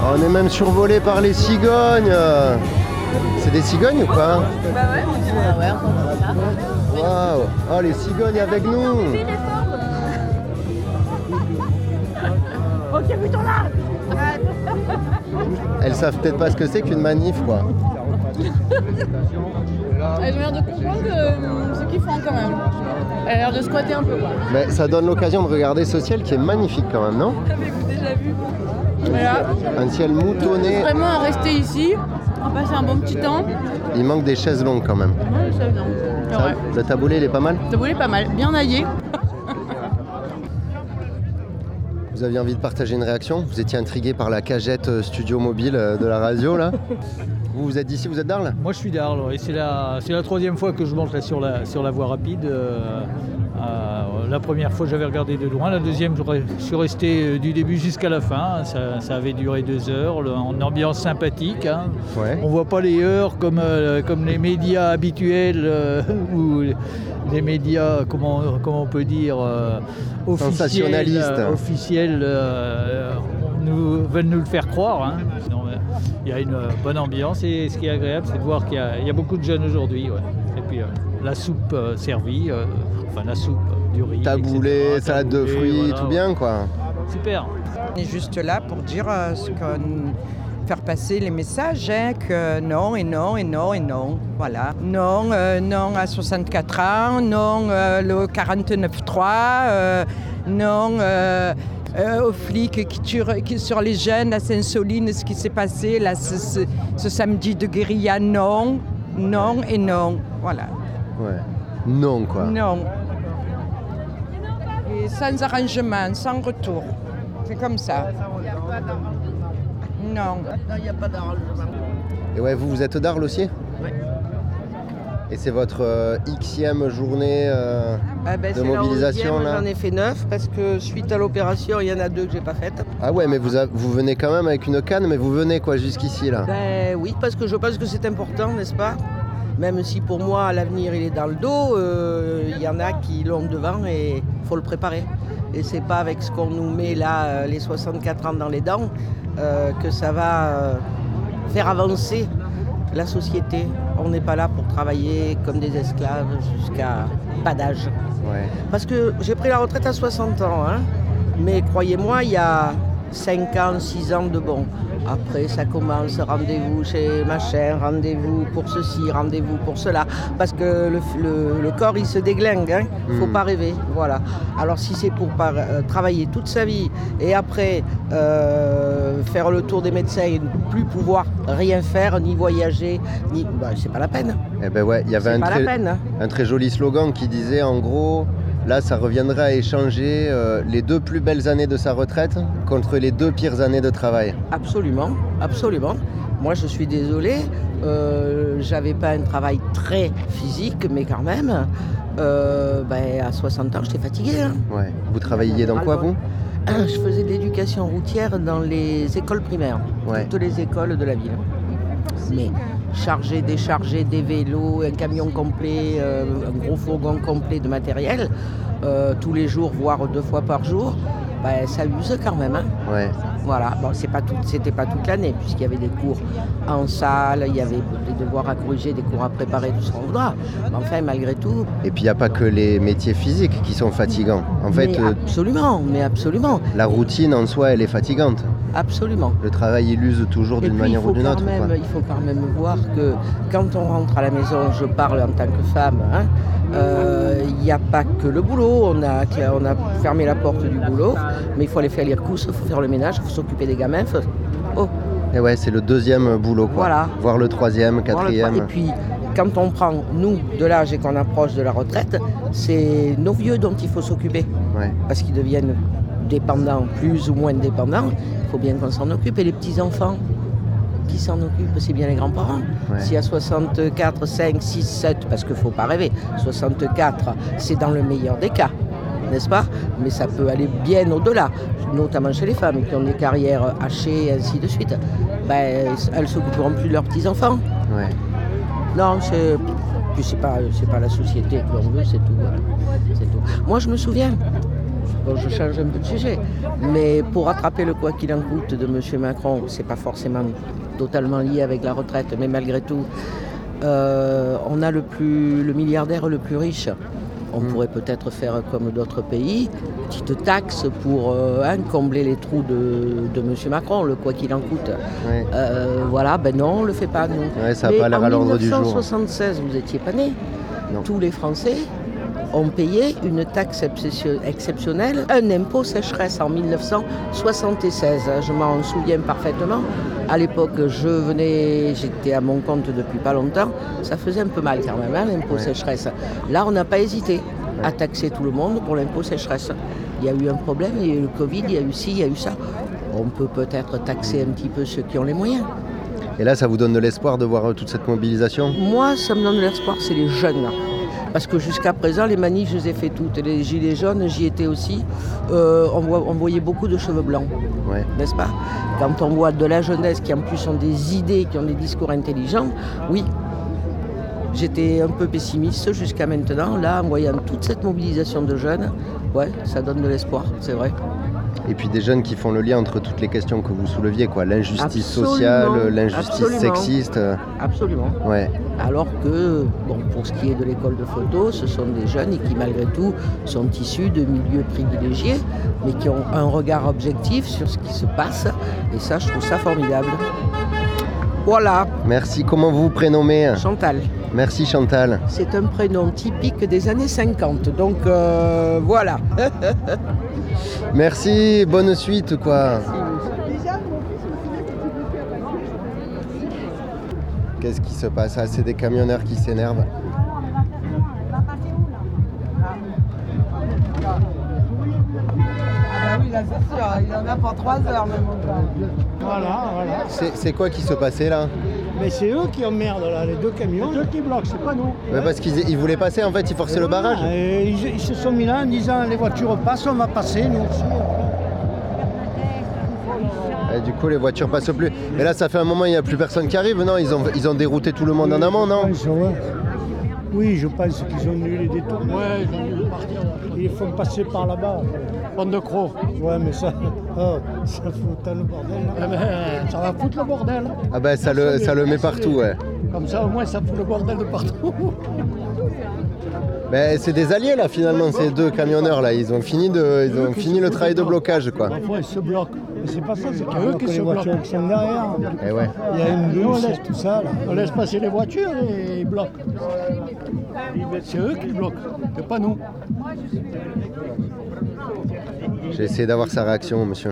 On est même survolé par les cigognes. C'est des cigognes ou pas? Bah ouais, on dirait. Ah ouais, on ça. Waouh! Oh, les cigognes avec nous! Ok, putain là. Elles savent peut-être pas ce que c'est qu'une manif, quoi. Elles ont l'air de comprendre ce qu'ils font quand même. Elles ont l'air de squatter un peu quoi. Mais ça donne l'occasion de regarder ce ciel qui est magnifique quand même, non? Avez-vous déjà vu? Voilà. Un ciel moutonné. Vraiment à rester ici, à passer un bon petit temps. Il manque des chaises longues quand même. Ouais, ça, non. C'est vrai. Le taboulet, il est pas mal? Le taboulet pas mal, bien aillé. Vous aviez envie de partager une réaction? Vous étiez intrigué par la cagette studio mobile de la radio, là? Vous êtes d'ici, vous êtes d'Arles? Moi je suis d'Arles, et c'est la troisième fois que je monte là sur la voie rapide. La première fois j'avais regardé de loin, la deuxième je suis resté du début jusqu'à la fin. Ça avait duré 2 heures, en ambiance sympathique. Hein. Ouais. On ne voit pas les heures comme les médias habituels ou les médias, comment on peut dire, sensationnalistes. Officiels veulent nous le faire croire. Hein. Il y a une bonne ambiance et ce qui est agréable, c'est de voir qu'il y a beaucoup de jeunes aujourd'hui. Ouais. Et puis la soupe servie, la soupe, du riz, Taboulé, salade de fruits, voilà. tout bien, quoi. Super. On est juste là pour dire faire passer les messages, hein, que non et non et non et non. Voilà. Non, non à 64 ans, non le 49.3, non aux flics qui sur les jeunes à Saint-Soline, ce qui s'est passé là, ce samedi de guérilla, non, non et non. Voilà. Ouais. Non, quoi. Non. Et sans arrangement, sans retour. C'est comme ça. Non. Il n'y a pas d'arrangement. Et ouais, vous êtes d'Arles aussi? Oui. Et c'est votre Xème journée de c'est mobilisation, la 11e, là? J'en ai fait 9 parce que suite à l'opération, il y en a 2 que j'ai pas faites. Ah ouais, mais vous venez quand même avec une canne, mais vous venez quoi jusqu'ici, là? Oui, parce que je pense que c'est important, n'est-ce pas? Même si pour moi, l'avenir, il est dans le dos, il y en a qui l'ont devant et il faut le préparer. Et c'est pas avec ce qu'on nous met là, les 64 ans dans les dents, que ça va faire avancer la société. On n'est pas là pour travailler comme des esclaves jusqu'à pas d'âge. Ouais. Parce que j'ai pris la retraite à 60 ans, hein, mais croyez-moi, il y a 5 ans, 6 ans de bon. Après, ça commence, rendez-vous chez machin, rendez-vous pour ceci, rendez-vous pour cela. Parce que le corps, il se déglingue, hein. Faut pas rêver, voilà. Alors si c'est pour travailler toute sa vie et après faire le tour des médecins et ne plus pouvoir rien faire, ni voyager, c'est pas la peine. Eh ben ouais, il y avait un très joli slogan qui disait en gros... Là, ça reviendrait à échanger les 2 plus belles années de sa retraite contre les 2 pires années de travail. Absolument, absolument. Moi, je suis désolée, j'avais pas un travail très physique, mais quand même, à 60 ans, j'étais fatiguée. Hein. Ouais. Vous travailliez dans quoi, vous? Je faisais de l'éducation routière dans les écoles primaires, toutes les écoles de la ville. Mais charger, décharger des vélos, un camion complet, un gros fourgon complet de matériel, tous les jours, voire 2 fois par jour, ça use quand même. Hein. Ouais. Voilà, bon, c'était pas toute l'année, puisqu'il y avait des cours en salle, il y avait des devoirs à corriger, des cours à préparer, tout ce qu'on voudra. Mais enfin, malgré tout... Et puis, il n'y a pas que les métiers physiques qui sont fatigants. En fait, absolument. La routine, en soi, elle est fatigante. Absolument. Le travail, il use toujours d'une manière ou d'une autre. Il faut quand même voir que quand on rentre à la maison, je parle en tant que femme, il n'y a pas que le boulot. On a fermé la porte du boulot, mais il faut aller faire les courses, il faut faire le ménage, il faut s'occuper des gamins. Et ouais, c'est le 2e boulot, quoi. Voilà. Voire le 3e, 4e. Et puis, quand on prend, nous, de l'âge et qu'on approche de la retraite, c'est nos vieux dont il faut s'occuper. Ouais. Parce qu'ils deviennent dépendants, plus ou moins dépendants. Il faut bien qu'on s'en occupe. Et les petits-enfants, qui s'en occupent? C'est bien les grands-parents. Ouais. S'il y a 64, 5, 6, 7, parce qu'il ne faut pas rêver, 64, c'est dans le meilleur des cas, n'est-ce pas? Mais ça peut aller bien au-delà, notamment chez les femmes qui ont des carrières hachées et ainsi de suite. Elles ne s'occuperont plus de leurs petits-enfants. Ouais. Non, c'est pas la société que l'on veut, c'est tout. Moi, je me souviens, Bon, je change un peu de sujet. Mais pour rattraper le quoi qu'il en coûte de M. Macron, c'est pas forcément totalement lié avec la retraite, mais malgré tout, on a le milliardaire le plus riche. On pourrait peut-être faire comme d'autres pays, petite taxe pour combler les trous de M. Macron, le quoi qu'il en coûte. Oui. Voilà, ben non, on ne le fait pas, nous. Ouais, ça n'a pas l'air à l'ordre du jour. En 1976, vous n'étiez pas né. Non. Tous les Français ont payé une taxe exceptionnelle, un impôt sécheresse en 1976. Je m'en souviens parfaitement. À l'époque, j'étais à mon compte depuis pas longtemps. Ça faisait un peu mal quand même, hein, l'impôt sécheresse. Là, on n'a pas hésité à taxer tout le monde pour l'impôt sécheresse. Il y a eu un problème, il y a eu le Covid, il y a eu ci, il y a eu ça. On peut peut-être taxer un petit peu ceux qui ont les moyens. Et là, ça vous donne de l'espoir de voir toute cette mobilisation? Moi, ça me donne de l'espoir, c'est les jeunes. Parce que jusqu'à présent, les manifs, je les ai fait toutes. Les gilets jaunes, j'y étais aussi. On voyait beaucoup de cheveux blancs, n'est-ce pas? Quand on voit de la jeunesse qui en plus ont des idées, qui ont des discours intelligents, oui. J'étais un peu pessimiste jusqu'à maintenant. Là, en voyant toute cette mobilisation de jeunes, ouais, ça donne de l'espoir, c'est vrai. Et puis des jeunes qui font le lien entre toutes les questions que vous souleviez, quoi. L'injustice sociale, l'injustice sexiste. Absolument. Ouais. Alors que, bon, pour ce qui est de l'école de photo, ce sont des jeunes qui malgré tout sont issus de milieux privilégiés, mais qui ont un regard objectif sur ce qui se passe. Et ça, je trouve ça formidable. Voilà. Merci. Comment vous vous prénommez? Chantal. Merci Chantal. C'est un prénom typique des années 50, donc voilà. Merci, bonne suite quoi. Qu'est-ce qui se passe? Ah, c'est des camionneurs qui s'énervent. Oui, là c'est sûr, il en a pour 3 heures même. Voilà. C'est quoi qui se passait là? Mais c'est eux qui emmerdent là, les deux camions, eux qui bloquent, c'est pas nous. Ouais, parce qu'ils voulaient passer en fait, ils forçaient le barrage. Et ils se sont mis là en disant les voitures passent, on va passer, nous aussi. Et du coup les voitures passent plus. Mais là ça fait un moment, il n'y a plus personne qui arrive, non? Ils ont dérouté tout le monde en amont, non? Oui, je pense qu'ils ont dû les détourner. Ouais, ils ont dû partir. Ils les font passer par là-bas. Bande de crocs. Ouais, mais ça fout tant le bordel. Là. Ça va foutre le bordel. Ah ben ça le met partout, ouais. Comme ça, au moins, ça fout le bordel de partout. Ben, c'est des alliés là finalement, ces deux camionneurs là. Ils ont fini le travail de blocage quoi. Parfois ils se bloquent. Mais c'est pas ça, c'est qu'eux qui se bloquent. Qui sont derrière. Et ouais. Il y a une douce, tout ça là. On laisse passer les voitures et ils bloquent. C'est eux qui bloquent, c'est pas nous. J'ai essayé d'avoir sa réaction, monsieur.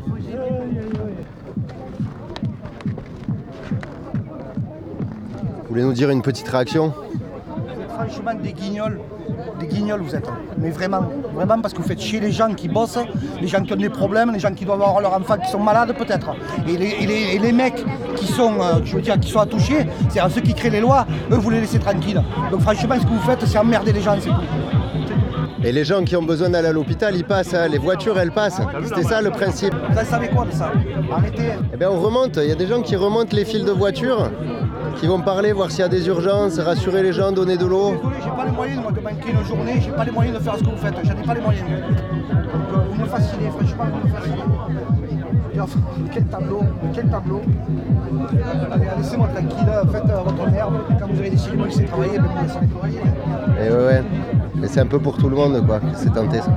Vous voulez nous dire une petite réaction? Vous êtes franchement des guignols vous êtes. Mais vraiment, parce que vous faites chier les gens qui bossent, les gens qui ont des problèmes, les gens qui doivent avoir leurs enfants qui sont malades peut-être. Et les mecs qui sont, qui sont attouchés, c'est ceux qui créent les lois, eux vous les laissez tranquilles. Donc franchement, ce que vous faites, c'est emmerder les gens, c'est tout. Et les gens qui ont besoin d'aller à l'hôpital, ils passent, hein. Les voitures, elles passent. C'était ça le principe. Vous savez quoi de ça? Arrêtez. Eh bien, on remonte. Il y a des gens qui remontent les fils de voitures, qui vont parler, voir s'il y a des urgences, rassurer les gens, donner de l'eau. Désolé, j'ai pas les moyens moi, de manquer une journée, j'ai pas les moyens de faire ce que vous faites. J'en ai pas les moyens. Donc, vous me fascinez, franchement, vous me fascinez. Quel tableau. Allez, laissez-moi tranquille, faites votre merde. Quand vous avez décidé de laisser travailler, vous me laissez travailler. Et ouais. Mais c'est un peu pour tout le monde, quoi. C'est tenté, ça.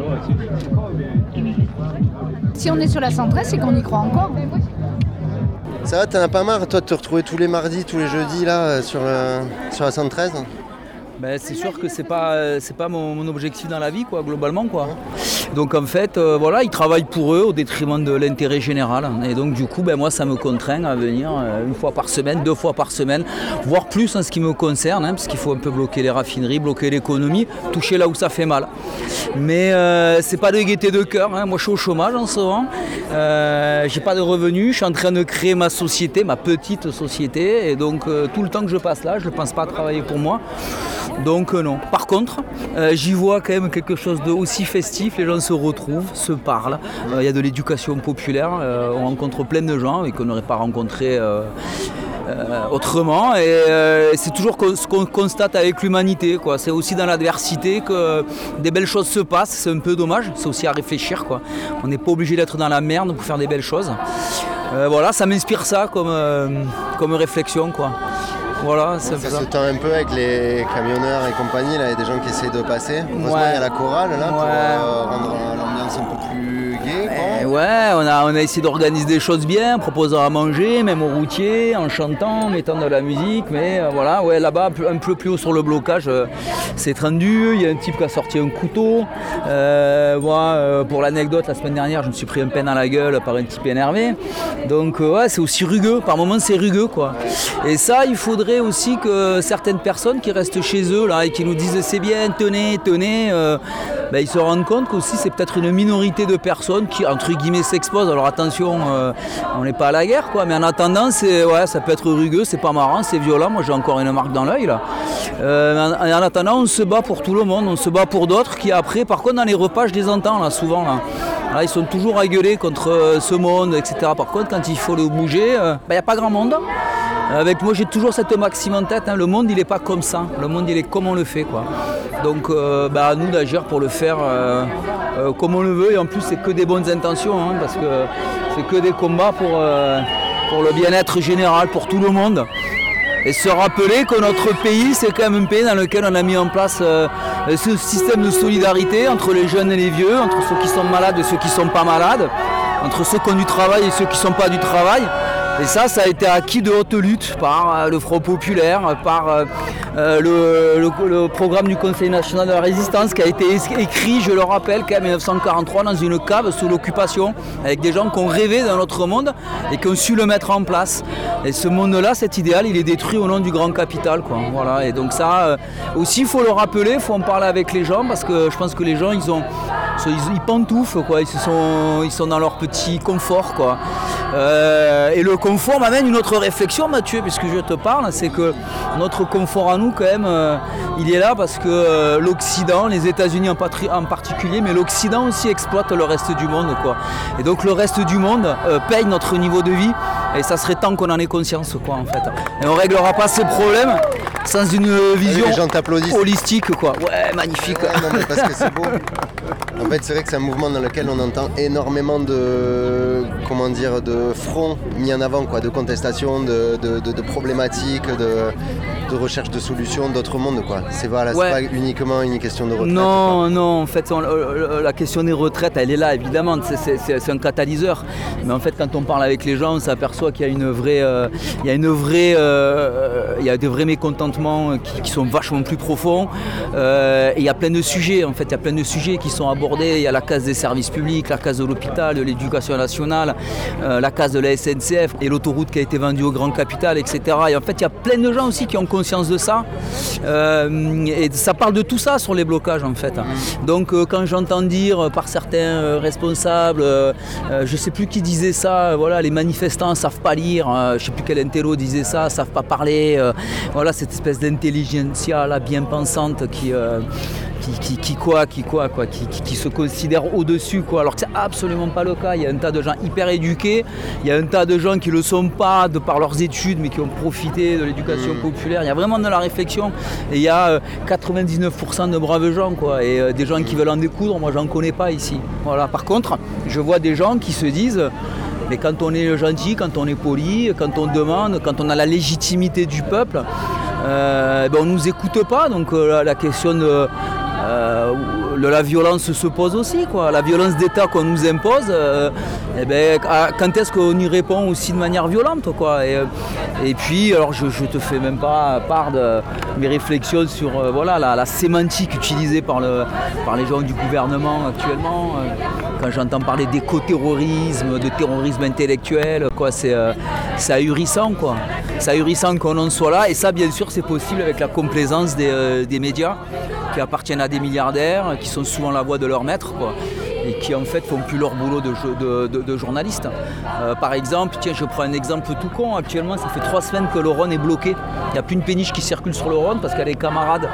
Si on est sur la 113, c'est qu'on y croit encore. Ça va, t'en as pas marre, toi, de te retrouver tous les mardis, tous les jeudis, là, sur la 113 ? Ben, c'est sûr que c'est pas mon objectif dans la vie, quoi, globalement, quoi. Donc en fait, voilà, ils travaillent pour eux au détriment de l'intérêt général. Et donc du coup, ben, moi, ça me contraint à venir une fois par semaine, 2 fois par semaine, voire plus en ce qui me concerne, hein, parce qu'il faut un peu bloquer les raffineries, bloquer l'économie, toucher là où ça fait mal. Mais c'est pas de gaieté de cœur, hein. Moi je suis au chômage en ce moment, j'ai pas de revenus, je suis en train de créer ma société, ma petite société, et donc tout le temps que je passe là, je ne pense pas à travailler pour moi. Donc non. Par contre, j'y vois quand même quelque chose de aussi festif, les gens se retrouvent, se parlent, il y a de l'éducation populaire, on rencontre plein de gens et qu'on n'aurait pas rencontré autrement. Et c'est toujours ce qu'on constate avec l'humanité, quoi. C'est aussi dans l'adversité que des belles choses se passent. C'est un peu dommage, c'est aussi à réfléchir, quoi. On n'est pas obligé d'être dans la merde pour faire des belles choses. Voilà, ça m'inspire ça comme réflexion, quoi. Voilà, ça se tend un peu avec les camionneurs et compagnie, là, il y a des gens qui essayent de passer. Heureusement, il y a la chorale là, pour rendre l'ambiance un peu plus gaie. Ouais, on a essayé d'organiser des choses bien, proposant à manger, même aux routiers, en chantant, en mettant de la musique. Mais voilà, ouais, là-bas, un peu plus haut sur le blocage, c'est tendu. Il y a un type qui a sorti un couteau. Pour l'anecdote, la semaine dernière, je me suis pris un peine à la gueule par un type énervé. Donc ouais, c'est aussi rugueux. Par moments, c'est rugueux, quoi. Et ça, il faudrait aussi que certaines personnes qui restent chez eux là et qui nous disent c'est bien, tenez, ils se rendent compte qu'aussi c'est peut-être une minorité de personnes qui entre guillemets s'exposent. Alors attention, on n'est pas à la guerre, quoi, mais en attendant ça peut être rugueux, c'est pas marrant, c'est violent. Moi j'ai encore une marque dans l'œil là. En attendant, on se bat pour tout le monde, on se bat pour d'autres qui après, par contre dans les repas je les entends là souvent là. Là, ils sont toujours à gueuler contre ce monde, etc. Par contre, quand il faut le bouger, il n'y a pas grand monde. Avec moi, j'ai toujours cette maxime en tête, hein. Le monde, il n'est pas comme ça. Le monde, il est comme on le fait, quoi. Donc, à nous d'agir pour le faire comme on le veut. Et en plus, c'est que des bonnes intentions, hein, parce que c'est que des combats pour le bien-être général, pour tout le monde. Et se rappeler que notre pays, c'est quand même un pays dans lequel on a mis en place ce système de solidarité entre les jeunes et les vieux, entre ceux qui sont malades et ceux qui ne sont pas malades, entre ceux qui ont du travail et ceux qui ne sont pas du travail. Et ça a été acquis de haute lutte par le Front Populaire, par le programme du Conseil national de la résistance qui a été écrit, je le rappelle, en 1943 dans une cave sous l'occupation, avec des gens qui ont rêvé d'un autre monde et qui ont su le mettre en place. Et ce monde-là, cet idéal, il est détruit au nom du grand capital, quoi. Voilà. Et donc ça, aussi, il faut le rappeler, il faut en parler avec les gens, parce que je pense que les gens, ils pantouflent, quoi. Ils sont dans leur petit confort, quoi. Et le confort m'amène une autre réflexion, Mathieu, puisque je te parle, c'est que notre confort à nous, quand même, il est là parce que l'Occident, les États-Unis en particulier, mais l'Occident aussi exploite le reste du monde, quoi. Et donc le reste du monde paye notre niveau de vie, et ça serait temps qu'on en ait conscience, quoi, en fait. Et on ne réglera pas ces problèmes sans une vision holistique, quoi. Ouais, magnifique. Ouais, non, mais parce que c'est beau. En fait, c'est vrai que c'est un mouvement dans lequel on entend énormément de fronts mis en avant, quoi, de contestations, de problématiques, de recherche de solutions, d'autres mondes, quoi. C'est pas uniquement une question de retraite. Non, en fait, la question des retraites, elle est là, évidemment, c'est un catalyseur. Mais en fait, quand on parle avec les gens, on s'aperçoit qu'il y a des vrais mécontentements qui sont vachement plus profonds. Et il y a plein de sujets, en fait, il y a plein de sujets qui sont abordés. Il y a la case des services publics, la case de l'hôpital, de l'éducation nationale, la case de la SNCF et l'autoroute qui a été vendue au grand capital, etc. Et en fait, il y a plein de gens aussi qui ont conscience de ça. Et ça parle de tout ça sur les blocages, en fait. Donc, quand j'entends dire par certains responsables, je ne sais plus qui disait ça, voilà, les manifestants ne savent pas lire, je ne sais plus quel intello disait ça, ne savent pas parler, voilà, cette espèce d'intelligentsia là, bien pensante qui se considère au-dessus, quoi. Alors que c'est absolument pas le cas. Il y a un tas de gens hyper éduqués, il y a un tas de gens qui le sont pas de par leurs études mais qui ont profité de l'éducation populaire. Il y a vraiment de la réflexion et il y a 99% de braves gens, quoi. Et des gens qui veulent en découdre, moi j'en connais pas ici. Voilà. Par contre, je vois des gens qui se disent mais quand on est gentil, quand on est poli, quand on demande, quand on a la légitimité du peuple, on nous écoute pas. Donc la question de la violence se pose aussi, quoi. La violence d'État qu'on nous impose, quand est-ce qu'on y répond aussi de manière violente, quoi. Et puis, alors je te fais même pas part de mes réflexions sur la sémantique utilisée par les gens du gouvernement actuellement. Quand j'entends parler d'éco-terrorisme, de terrorisme intellectuel, quoi, c'est ahurissant, quoi. C'est ahurissant qu'on en soit là, et ça, bien sûr, c'est possible avec la complaisance des médias qui appartiennent à des milliardaires, qui sont souvent la voix de leur maître, quoi, et qui en fait font plus leur boulot de journaliste. Par exemple, tiens, je prends un exemple tout con, actuellement ça fait 3 semaines que le Rhône est bloqué. Il n'y a plus une péniche qui circule sur le Rhône parce qu'il y a les camarades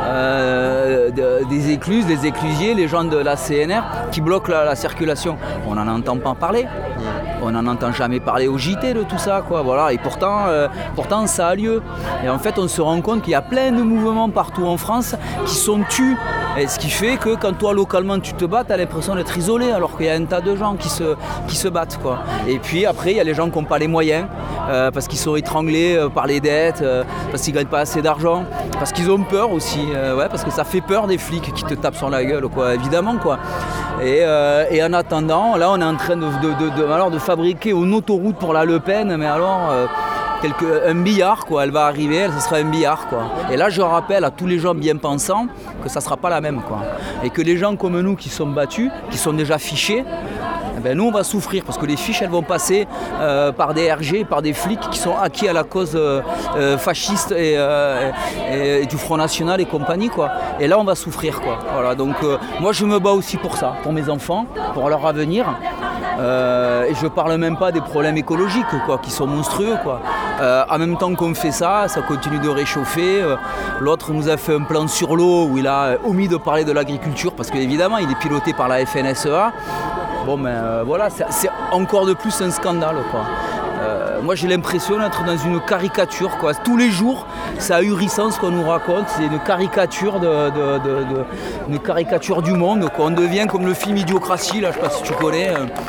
des écluses, des éclusiers, les gens de la CNR qui bloquent la circulation. On n'en entend pas parler. on n'en entend jamais parler au JT de tout ça, quoi. Voilà. Et pourtant ça a lieu. Et en fait, on se rend compte qu'il y a plein de mouvements partout en France qui sont tus. Et ce qui fait que quand toi, localement, tu te bats, tu as l'impression d'être isolé, alors qu'il y a un tas de gens qui se battent, quoi. Et puis après, il y a les gens qui n'ont pas les moyens, parce qu'ils sont étranglés par les dettes, parce qu'ils ne gagnent pas assez d'argent, parce qu'ils ont peur aussi, parce que ça fait peur des flics qui te tapent sur la gueule, quoi, évidemment, quoi. Et en attendant, là, on est en train de fabriquer une autoroute pour la Le Pen, mais alors... un billard, quoi. Elle va arriver, ce sera un billard, quoi. Et là, je rappelle à tous les gens bien pensants que ça ne sera pas la même, quoi. Et que les gens comme nous qui sont battus, qui sont déjà fichés, eh ben nous on va souffrir parce que les fiches elles vont passer par des RG, par des flics qui sont acquis à la cause fasciste et du Front National et compagnie, quoi. Et là on va souffrir, quoi. Voilà, donc moi je me bats aussi pour ça, pour mes enfants, pour leur avenir. Et je parle même pas des problèmes écologiques, quoi, qui sont monstrueux, quoi. En même temps qu'on fait ça continue de réchauffer. L'autre nous a fait un plan sur l'eau où il a omis de parler de l'agriculture parce qu'évidemment il est piloté par la FNSEA. Bon, mais voilà, c'est encore de plus un scandale, quoi. Moi j'ai l'impression d'être dans une caricature, quoi. Tous les jours c'est ahurissant ce qu'on nous raconte, c'est une caricature une caricature du monde, quoi. On devient comme le film Idiocratie, là, je sais pas si tu connais.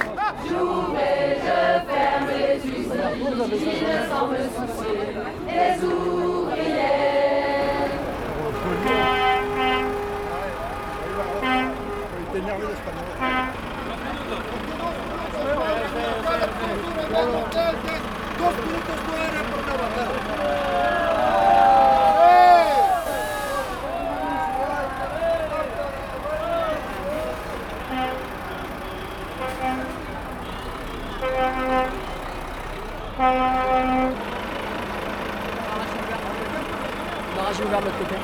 Barrage ouvert de l'autre côté.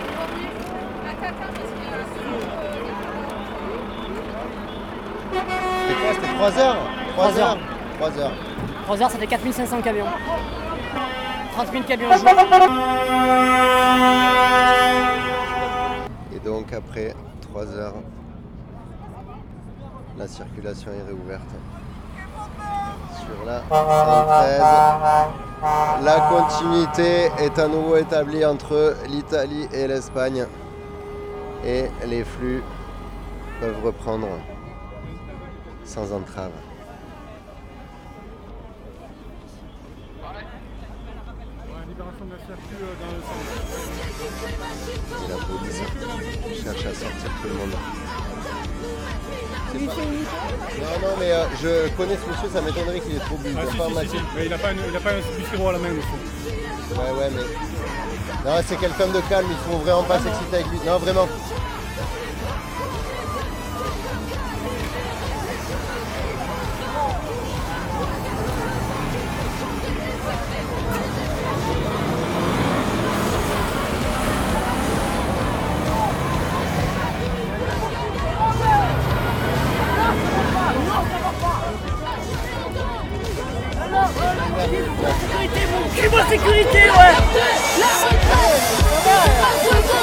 C'était quoi? C'était 3 heures 3 heures 3 heures. 3 heures, ça fait 4500 camions. 30 000 camions au jour. Et donc après 3 heures, la circulation est réouverte. Sur la 113, la continuité est à nouveau établie entre l'Italie et l'Espagne. Et les flux peuvent reprendre sans entrave. Et la police cherche à sortir tout le monde. Non, mais je connais ce monsieur, ça m'étonnerait qu'il ait trop bu. Mais il n'a pas un sirop à la main, monsieur. Ouais, mais... Non, c'est quelqu'un de calme, il faut vraiment pas s'exciter avec lui. Non, vraiment. Sécurité, mon cul, sécurité, ouais.